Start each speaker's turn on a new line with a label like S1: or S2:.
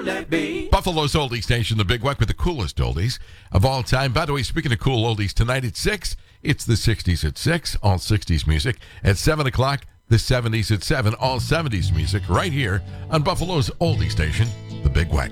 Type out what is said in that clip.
S1: Buffalo's oldie station, the Big Weck, with the coolest oldies of all time. By the way, speaking of cool oldies, tonight at 6, it's the 60s at 6, all 60s music. At 7 o'clock, the 70s at 7, all 70s music, right here on Buffalo's oldie station, the Big Weck.